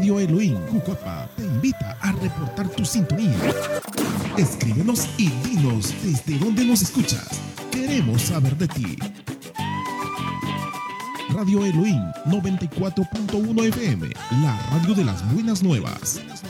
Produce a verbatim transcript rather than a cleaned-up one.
Radio Elohim Jucapa te invita a reportar tu sintonía. Escríbenos y dinos desde dónde nos escuchas. Queremos saber de ti. Radio Elohim noventa y cuatro punto uno F M, la radio de las buenas nuevas.